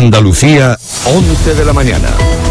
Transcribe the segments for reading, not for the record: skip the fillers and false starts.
Andalucía, 11 de la mañana.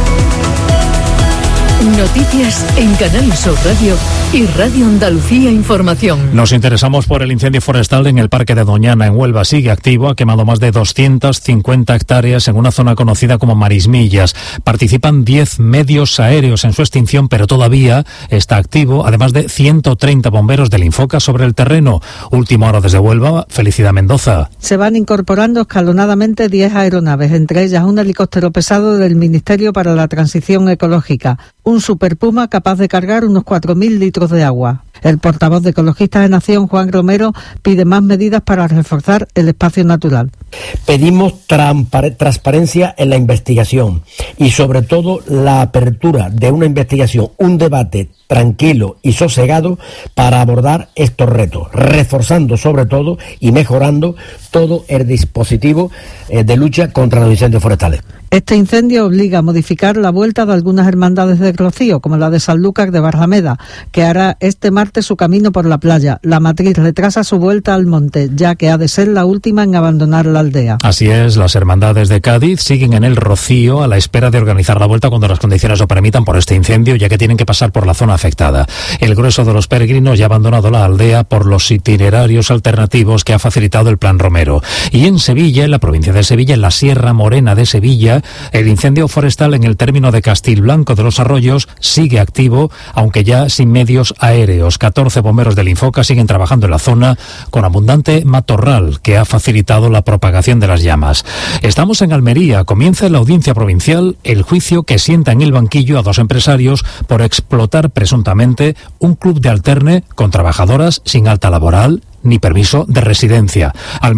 Noticias en Canal Sur Radio y Radio Andalucía Información. Nos interesamos por el incendio forestal en el Parque de Doñana, en Huelva. Sigue activo, ha quemado más de 250 hectáreas en una zona conocida como Marismillas. Participan 10 medios aéreos en su extinción, pero todavía está activo, además de 130 bomberos del Infoca sobre el terreno. Última hora desde Huelva, Felicidad Mendoza. Se van incorporando escalonadamente 10 aeronaves, entre ellas un helicóptero pesado del Ministerio para la Transición Ecológica, un Super Puma capaz de cargar unos 4.000 litros de agua. El portavoz de Ecologistas de Nación, Juan Romero, pide más medidas para reforzar el espacio natural. Pedimos transparencia en la investigación y sobre todo la apertura de una investigación, un debate tranquilo y sosegado para abordar estos retos, reforzando sobre todo y mejorando todo el dispositivo de lucha contra los incendios forestales. Este incendio obliga a modificar la vuelta de algunas hermandades de Rocío, como la de Sanlúcar de Barrameda, que hará este martes su camino por la playa. La matriz retrasa su vuelta al monte, ya que ha de ser la última en abandonar la aldea. Así es, las hermandades de Cádiz siguen en el Rocío a la espera de organizar la vuelta cuando las condiciones lo permitan por este incendio, ya que tienen que pasar por la zona afectada. El grueso de los peregrinos ya ha abandonado la aldea por los itinerarios alternativos que ha facilitado el Plan Romero. Y en Sevilla, en la provincia de Sevilla, en la Sierra Morena de Sevilla, el incendio forestal en el término de Castilblanco de los Arroyos sigue activo, aunque ya sin medios aéreos. 14 bomberos del Infoca siguen trabajando en la zona con abundante matorral que ha facilitado la propagación de las llamas. Estamos en Almería. Comienza en la Audiencia Provincial el juicio que sienta en el banquillo a 2 empresarios por explotar presuntamente un club de alterne con trabajadoras sin alta laboral ni permiso de residencia.